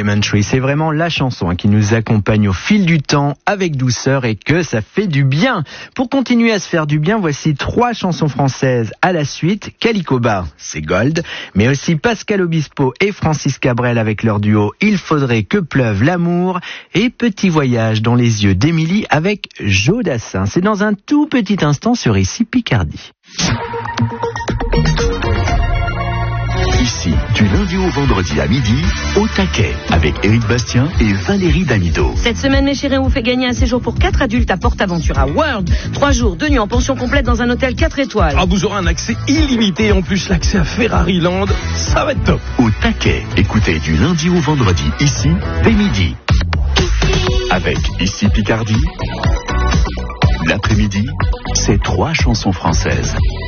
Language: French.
Lemon Tree, c'est vraiment la chanson qui nous accompagne au fil du temps avec douceur et que ça fait du bien. Pour continuer à se faire du bien, voici 3 chansons françaises à la suite. Calico Bar, c'est Gold, mais aussi Pascal Obispo et Francis Cabrel avec leur duo Il faudrait que pleuve l'amour et Petit voyage dans les yeux d'Émilie avec Joe Dassin. C'est dans un tout petit instant sur Ici Picardie. Ici, du lundi au vendredi à midi, au taquet, avec Éric Bastien et Valérie Damido. Cette semaine, mes chéris, on vous fait gagner un séjour pour 4 adultes à PortAventura World. 3 jours, 2 nuits en pension complète dans un hôtel 4 étoiles. Ah, vous aurez un accès illimité, en plus l'accès à Ferrari Land, ça va être top. Au taquet, écoutez du lundi au vendredi, ici, dès midi. Avec Ici Picardie, l'après-midi, c'est 3 chansons françaises.